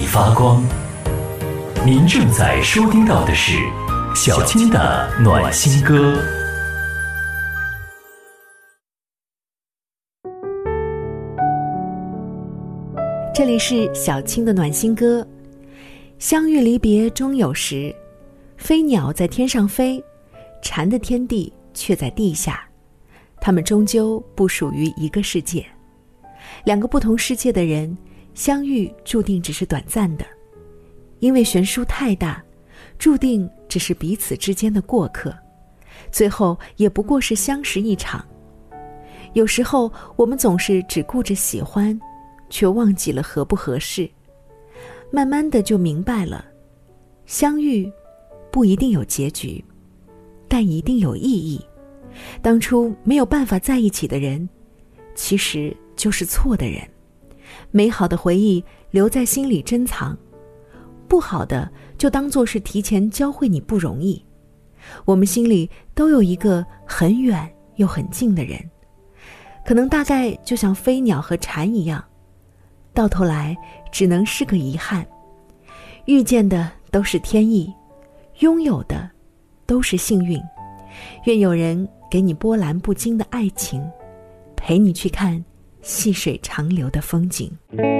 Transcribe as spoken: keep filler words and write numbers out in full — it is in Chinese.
发光。您正在收听到的是小青的暖心歌。 这里是小青的暖心歌。相遇离别终有时，飞鸟在天上飞，蝉的天地却在地下，它们终究不属于一个世界。两个不同世界的人相遇注定只是短暂的，因为悬殊太大，注定只是彼此之间的过客，最后也不过是相识一场。有时候我们总是只顾着喜欢，却忘记了合不合适。慢慢的就明白了，相遇不一定有结局，但一定有意义。当初没有办法在一起的人，其实就是错的人。美好的回忆留在心里珍藏，不好的就当作是提前教会你不容易。我们心里都有一个很远又很近的人，可能大概就像飞鸟和蝉一样，到头来只能是个遗憾。遇见的都是天意，拥有的都是幸运。愿有人给你波澜不惊的爱情，陪你去看细水长流的风景。